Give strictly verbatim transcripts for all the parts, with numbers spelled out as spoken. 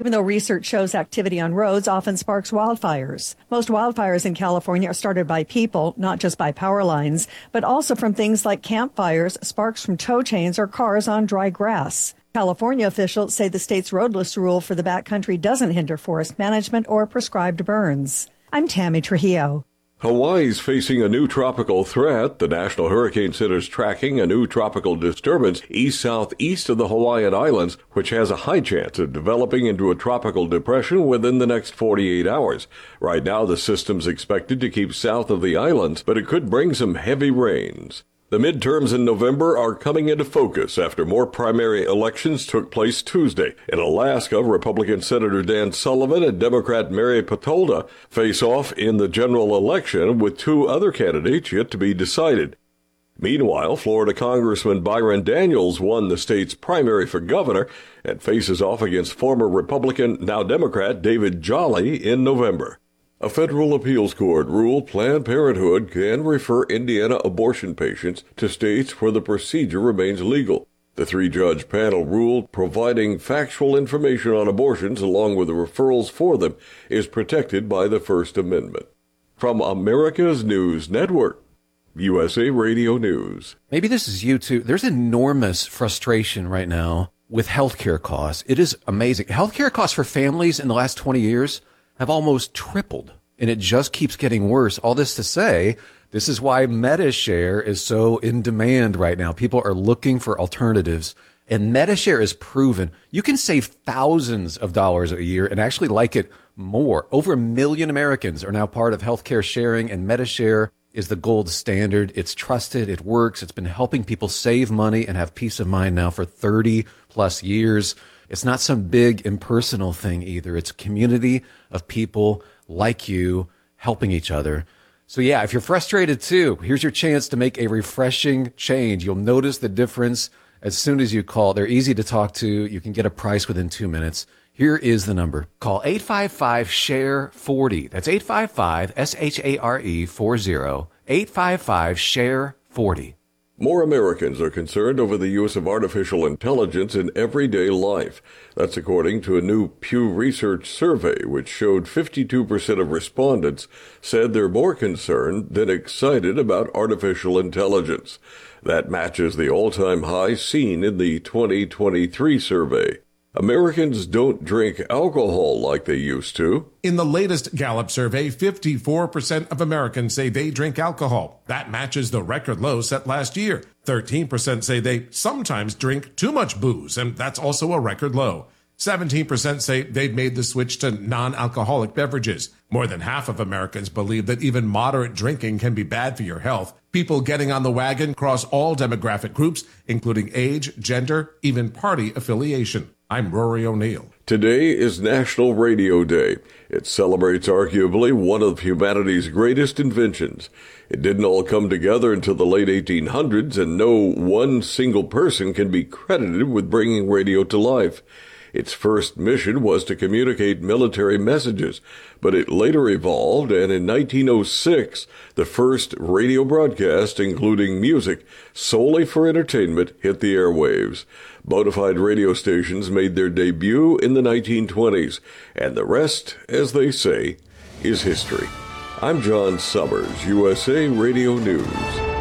even though research shows activity on roads often sparks wildfires. Most wildfires in California are started by people, not just by power lines, but also from things like campfires, sparks from tow chains, or cars on dry grass. California officials say the state's roadless rule for the backcountry doesn't hinder forest management or prescribed burns. I'm Tammy Trujillo. Hawaii's facing a new tropical threat. The National Hurricane Center's tracking a new tropical disturbance east-southeast of the Hawaiian Islands, which has a high chance of developing into a tropical depression within the next forty-eight hours. Right now, the system's expected to keep south of the islands, but it could bring some heavy rains. The midterms in November are coming into focus after more primary elections took place Tuesday. In Alaska, Republican Senator Dan Sullivan and Democrat Mary Patolda face off in the general election with two other candidates yet to be decided. Meanwhile, Florida Congressman Byron Daniels won the state's primary for governor and faces off against former Republican, now Democrat, David Jolly in November. A federal appeals court ruled Planned Parenthood can refer Indiana abortion patients to states where the procedure remains legal. The three-judge panel ruled providing factual information on abortions along with the referrals for them is protected by the First Amendment. From America's News Network, U S A Radio News. Maybe this is you too. There's enormous frustration right now with healthcare costs. It is amazing. Healthcare costs for families in the last twenty years have almost tripled, and it just keeps getting worse. All this to say, this is why MediShare is so in demand right now. People are looking for alternatives, and MediShare is proven. You can save thousands of dollars a year and actually like it more. Over a million Americans are now part of healthcare sharing, and MediShare is the gold standard. It's trusted. It works. It's been helping people save money and have peace of mind now for thirty plus years. It's not some big impersonal thing either. It's a community of people like you helping each other. So yeah, if you're frustrated too, here's your chance to make a refreshing change. You'll notice the difference as soon as you call. They're easy to talk to. You can get a price within two minutes. Here is the number. Call eight five five, S H A R E, forty. That's eight five five, S H A R E, forty. eight five five, S H A R E, forty. More Americans are concerned over the use of artificial intelligence in everyday life. That's according to a new Pew Research survey, which showed fifty-two percent of respondents said they're more concerned than excited about artificial intelligence. That matches the all-time high seen in the twenty twenty-three survey. Americans don't drink alcohol like they used to. In the latest Gallup survey, fifty-four percent of Americans say they drink alcohol. That matches the record low set last year. thirteen percent say they sometimes drink too much booze, and that's also a record low. seventeen percent say they've made the switch to non-alcoholic beverages. More than half of Americans believe that even moderate drinking can be bad for your health. People getting on the wagon cross all demographic groups, including age, gender, even party affiliation. I'm Rory O'Neill. Today is National Radio Day. It celebrates arguably one of humanity's greatest inventions. It didn't all come together until the late eighteen hundreds, and no one single person can be credited with bringing radio to life. Its first mission was to communicate military messages, but it later evolved, and in nineteen oh six, the first radio broadcast, including music, solely for entertainment, hit the airwaves. Bonafide radio stations made their debut in the nineteen twenties, and the rest, as they say, is history. I'm John Summers, U S A Radio News.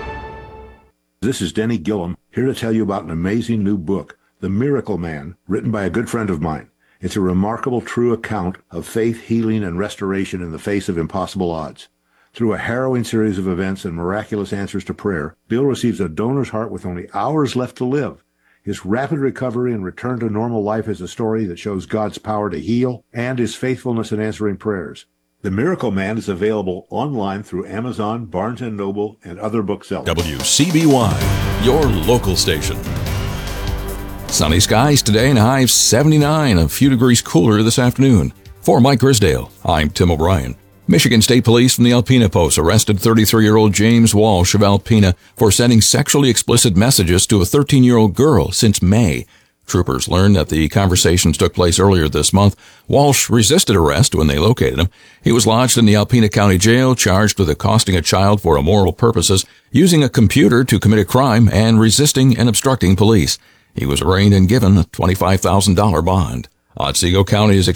This is Denny Gillum, here to tell you about an amazing new book, The Miracle Man, written by a good friend of mine. It's a remarkable true account of faith, healing, and restoration in the face of impossible odds. Through a harrowing series of events and miraculous answers to prayer, Bill receives a donor's heart with only hours left to live. His rapid recovery and return to normal life is a story that shows God's power to heal and his faithfulness in answering prayers. The Miracle Man is available online through Amazon, Barnes and Noble, and other booksellers. W C B Y, your local station. Sunny skies today and a high of seventy-nine, a few degrees cooler this afternoon. For Mike Grisdale, I'm Tim O'Brien. Michigan State Police from the Alpena Post arrested thirty-three-year-old James Walsh of Alpena for sending sexually explicit messages to a thirteen-year-old girl since May. Troopers learned that the conversations took place earlier this month. Walsh resisted arrest when they located him. He was lodged in the Alpena County Jail, charged with accosting a child for immoral purposes, using a computer to commit a crime, and resisting and obstructing police. He was arraigned and given a twenty-five thousand dollars bond. Otsego County is